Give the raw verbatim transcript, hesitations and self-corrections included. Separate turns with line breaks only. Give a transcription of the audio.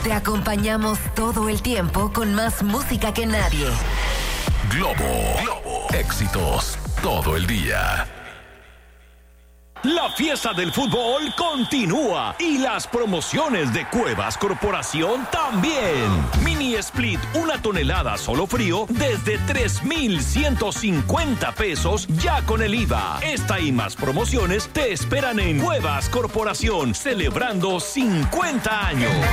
Te acompañamos todo el tiempo con más música que nadie.
Globo, Globo, éxitos todo el día.
La fiesta del fútbol continúa y las promociones de Cuevas Corporación también. Mini Split, una tonelada solo frío desde tres mil ciento cincuenta pesos ya con el I V A. Esta y más promociones te esperan en Cuevas Corporación, celebrando cincuenta años.